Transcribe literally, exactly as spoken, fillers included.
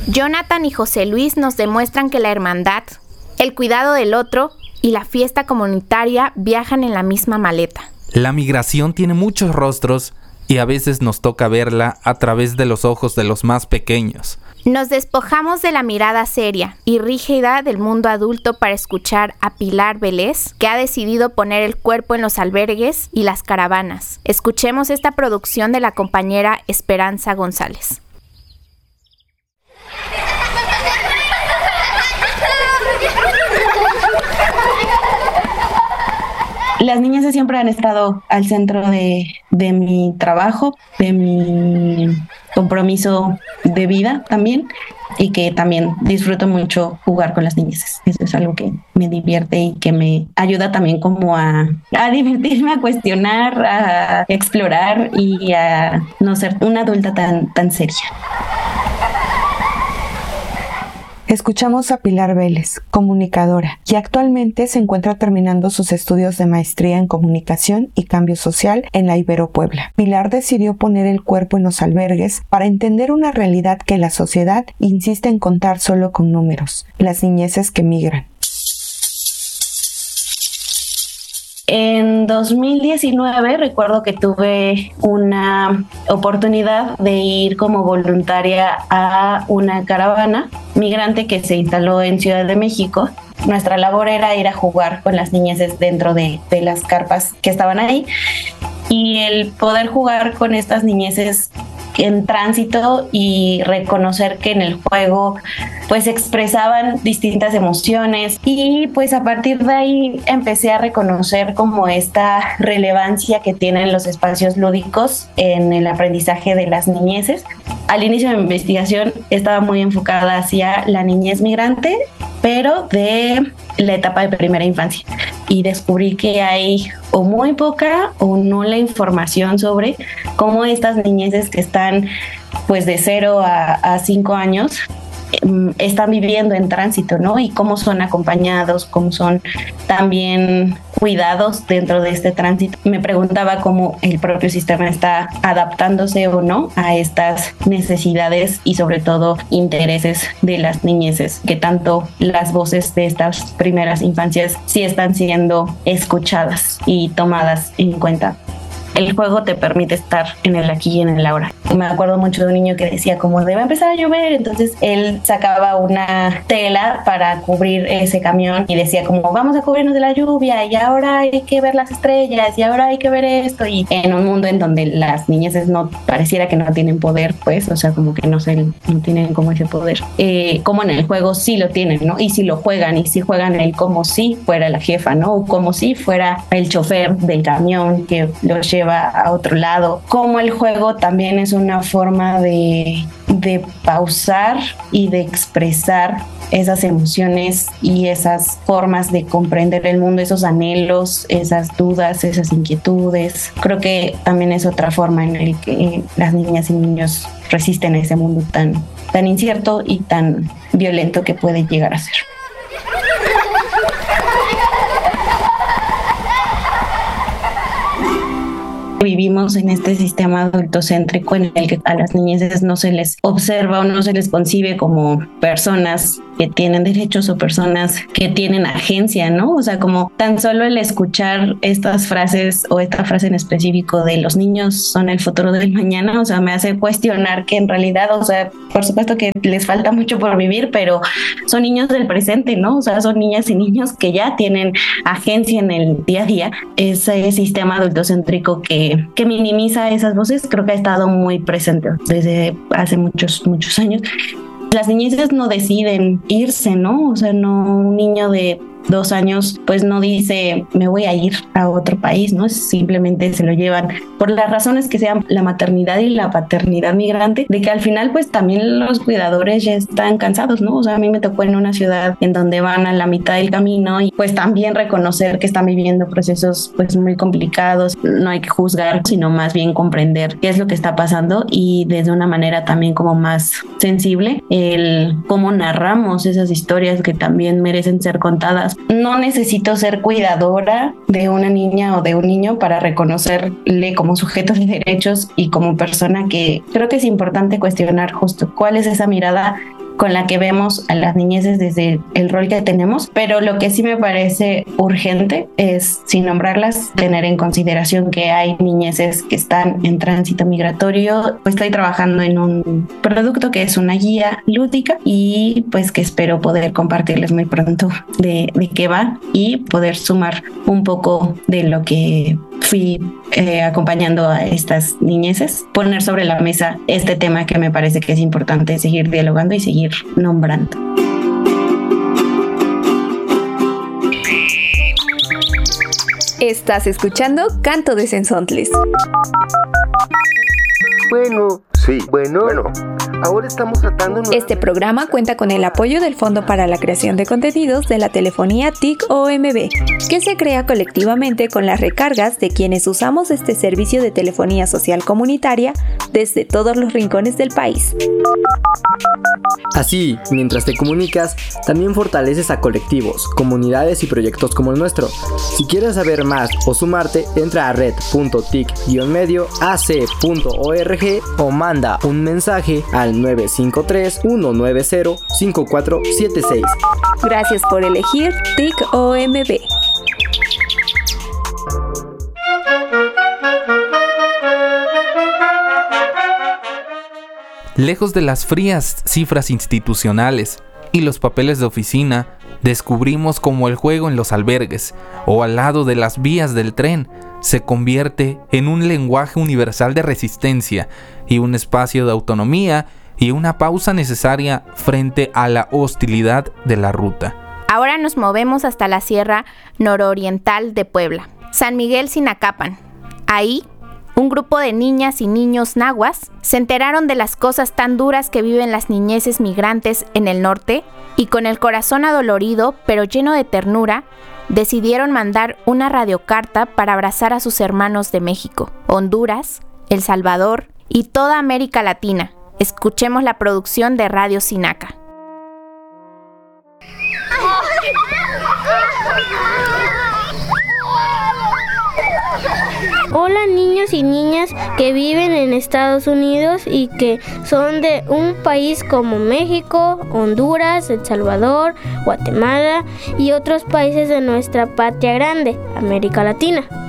Jonathan y José Luis nos demuestran que la hermandad, el cuidado del otro y la fiesta comunitaria viajan en la misma maleta. La migración tiene muchos rostros y a veces nos toca verla a través de los ojos de los más pequeños. Nos despojamos de la mirada seria y rígida del mundo adulto para escuchar a Pilar Vélez, que ha decidido poner el cuerpo en los albergues y las caravanas. Escuchemos esta producción de la compañera Esperanza González. Las niñas siempre han estado al centro de, de mi trabajo, de mi compromiso de vida también, y que también disfruto mucho jugar con las niñas. Eso es algo que me divierte y que me ayuda también como a, a divertirme, a cuestionar, a explorar y a no ser una adulta tan, tan seria. Escuchamos a Pilar Vélez, comunicadora, y actualmente se encuentra terminando sus estudios de maestría en comunicación y cambio social en la Ibero Puebla. Pilar decidió poner el cuerpo en los albergues para entender una realidad que la sociedad insiste en contar solo con números: las niñeces que migran. En dos mil diecinueve recuerdo que tuve una oportunidad de ir como voluntaria a una caravana migrante que se instaló en Ciudad de México. Nuestra labor era ir a jugar con las niñeces dentro de, de las carpas que estaban ahí, y el poder jugar con estas niñeces en tránsito y reconocer que en el juego pues expresaban distintas emociones, y pues a partir de ahí empecé a reconocer como esta relevancia que tienen los espacios lúdicos en el aprendizaje de las niñeces. Al inicio de mi investigación estaba muy enfocada hacia la niñez migrante, pero de la etapa de primera infancia, y descubrí que hay o muy poca o nula información sobre cómo estas niñeces que están pues de cero a, a cinco años están viviendo en tránsito, ¿no? Y cómo son acompañados, cómo son también cuidados dentro de este tránsito. Me preguntaba cómo el propio sistema está adaptándose o no a estas necesidades y sobre todo intereses de las niñeces, que tanto las voces de estas primeras infancias sí están siendo escuchadas y tomadas en cuenta. El juego te permite estar en el aquí y en el ahora. Me acuerdo mucho de un niño que decía como debe empezar a llover, entonces él sacaba una tela para cubrir ese camión y decía como vamos a cubrirnos de la lluvia, y ahora hay que ver las estrellas, y ahora hay que ver esto. Y en un mundo en donde las niñeces no pareciera que no tienen poder, pues, o sea, como que no, se, no tienen como ese poder, eh, como en el juego sí lo tienen, ¿no? Y si lo juegan, y si juegan el como si fuera la jefa, ¿no? O como si fuera el chofer del camión que los lleva a otro lado. Como el juego también es una forma de, de pausar y de expresar esas emociones y esas formas de comprender el mundo, esos anhelos, esas dudas, esas inquietudes. Creo que también es otra forma en la que las niñas y niños resisten a ese mundo tan, tan incierto y tan violento que puede llegar a ser. Vivimos en este sistema adultocéntrico en el que a las niñeces no se les observa o no se les concibe como personas que tienen derechos o personas que tienen agencia, ¿no? O sea, como tan solo el escuchar estas frases o esta frase en específico de los niños son el futuro del mañana, o sea, me hace cuestionar que en realidad, o sea, por supuesto que les falta mucho por vivir, pero son niños del presente, ¿no? O sea, son niñas y niños que ya tienen agencia en el día a día. Ese sistema adultocéntrico que, que minimiza esas voces creo que ha estado muy presente desde hace muchos, muchos años. Las niñeces no deciden irse, ¿no? O sea, no, un niño de dos años pues no dice me voy a ir a otro país, ¿no? Simplemente se lo llevan por las razones que sean, la maternidad y la paternidad migrante, de que al final pues también los cuidadores ya están cansados, ¿no? O sea, a mí me tocó en una ciudad en donde van a la mitad del camino y pues también reconocer que están viviendo procesos pues muy complicados. No hay que juzgar, sino más bien comprender qué es lo que está pasando, y desde una manera también como más sensible el cómo narramos esas historias que también merecen ser contadas. No necesito ser cuidadora de una niña o de un niño para reconocerle como sujeto de derechos y como persona, que creo que es importante cuestionar justo cuál es esa mirada con la que vemos a las niñeces desde el rol que tenemos, pero lo que sí me parece urgente es, sin nombrarlas, tener en consideración que hay niñeces que están en tránsito migratorio. Pues estoy trabajando en un producto que es una guía lúdica y pues que espero poder compartirles muy pronto de, de qué va y poder sumar un poco de lo que fui eh, acompañando a estas niñeces, poner sobre la mesa este tema que me parece que es importante seguir dialogando y seguir nombrando. Estás escuchando Canto de Sensontles. Bueno, sí, bueno, bueno. Ahora estamos tratando... Este programa cuenta con el apoyo del Fondo para la Creación de Contenidos de la Telefonía T I C O M B, que se crea colectivamente con las recargas de quienes usamos este servicio de telefonía social comunitaria desde todos los rincones del país. Así, mientras te comunicas, también fortaleces a colectivos, comunidades y proyectos como el nuestro. Si quieres saber más o sumarte, entra a red punto tic guion medio a c punto org o manda un mensaje al nueve cinco tres, uno nueve cero, cinco cuatro siete seis. Gracias por elegir T I C O M B. Lejos de las frías cifras institucionales y los papeles de oficina, descubrimos cómo el juego en los albergues o al lado de las vías del tren se convierte en un lenguaje universal de resistencia y un espacio de autonomía y una pausa necesaria frente a la hostilidad de la ruta. Ahora nos movemos hasta la sierra nororiental de Puebla, San Miguel Sinacapan. Ahí, un grupo de niñas y niños nahuas se enteraron de las cosas tan duras que viven las niñeces migrantes en el norte y con el corazón adolorido pero lleno de ternura, decidieron mandar una radiocarta para abrazar a sus hermanos de México, Honduras, El Salvador y toda América Latina. Escuchemos la producción de Radio Sinaca. Hola niños y niñas que viven en Estados Unidos y que son de un país como México, Honduras, El Salvador, Guatemala y otros países de nuestra patria grande, América Latina.